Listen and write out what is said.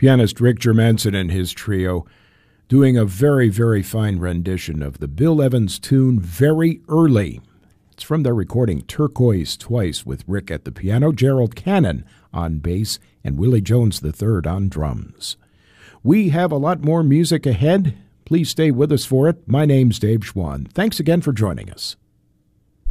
Pianist Rick Germanson and his trio doing a very, very fine rendition of the Bill Evans tune Very Early. It's from their recording Turquoise Twice, with Rick at the piano, Gerald Cannon on bass, and Willie Jones III on drums. We have a lot more music ahead. Please stay with us for it. My name's Dave Schwann. Thanks again for joining us.